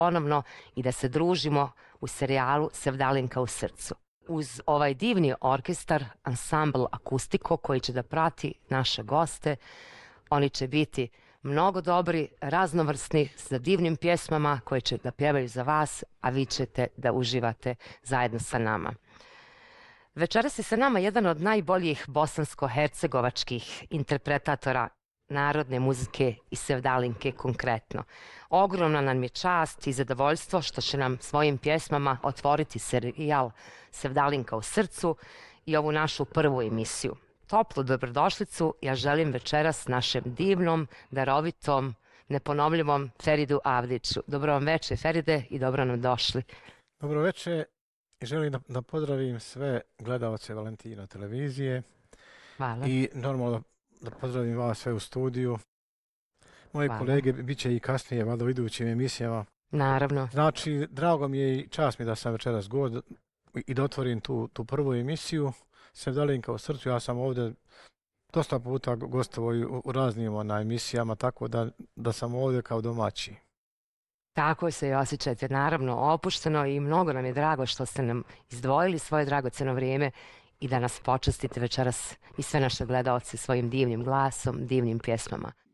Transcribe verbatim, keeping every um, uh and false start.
ponovno i da se družimo u serijalu Sevdalinka u srcu. Uz ovaj divni orkestar, ansambl Akustiko koji će da prati naše goste, oni će biti mnogo dobri, raznovrsni, sa divnim pjesmama koje će da pjevaju za vas, a vi ćete da uživate zajedno sa nama. Večeras je sa nama jedan od najboljih bosansko-hercegovačkih interpretatora narodne muzike i Sevdalinke konkretno. Ogromna nam je čast i zadovoljstvo što će nam svojim pjesmama otvoriti serijal Sevdalinka u srcu i ovu našu prvu emisiju. Toplu dobrodošlicu ja želim večeras našem divnom, darovitom, neponovljivom Feridu Avdiću. Dobro vam večer, Feride, i dobro nam došli. Dobro večer i želim da, da pozdravim sve gledalce Valentino televizije. Hvala. I normalno da pozdravim vas sve u studiju. Moje Hvala. kolege bit će i kasnije, valjda u idućim emisijama. Naravno. Znači, drago mi je i čast mi da sam večeras god i da otvorim tu, tu prvu emisiju Sevdalinka u srcu. Ja sam ovdje dosta puta gostovao u, u raznim ona, emisijama, tako da, da sam ovdje kao domaći. Tako se i osjećate, naravno, opušteno i mnogo nam je drago što ste nam izdvojili svoje dragoceno vrijeme i da nas počastite večeras i sve naše gledalce svojim divnim glasom, divnim pjesmama.